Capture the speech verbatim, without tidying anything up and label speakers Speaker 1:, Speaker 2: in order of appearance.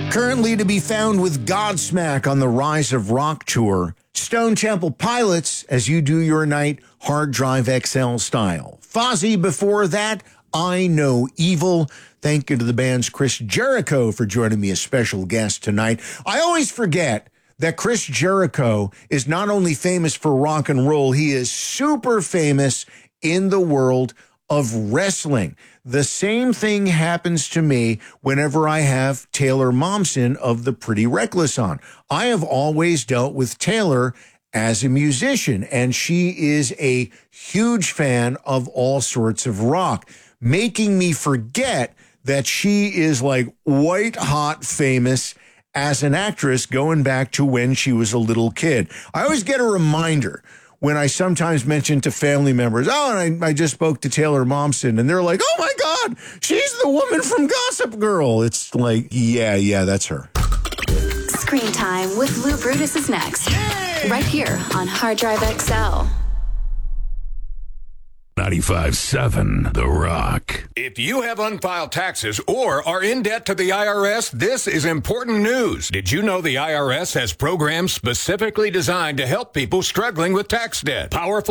Speaker 1: Currently to be found with Godsmack on the Rise of Rock tour. Stone Temple Pilots as you do your night Hard Drive X L style. Fozzy before that, I Know Evil. Thank you to the band's Chris Jericho for joining me as special guest tonight. I always forget that Chris Jericho is not only famous for rock and roll, he is super famous in the world of wrestling. The same thing happens to me whenever I have Taylor Momsen of the Pretty Reckless on. I have always dealt with Taylor as a musician, and she is a huge fan of all sorts of rock, making me forget that she is like white hot famous as an actress going back to when she was a little kid. I always get a reminder when I sometimes mention to family members, oh, and I, I just spoke to Taylor Momsen, and they're like, oh my God, she's the woman from Gossip Girl. It's like, yeah, yeah, that's her.
Speaker 2: Screen Time with Lou Brutus is next. Yay! Right here on Hard Drive X L.
Speaker 3: ninety-five seven The Rock.
Speaker 4: If you have unfiled taxes or are in debt to the I R S, this is important news. Did you know the I R S has programs specifically designed to help people struggling with tax debt? Powerful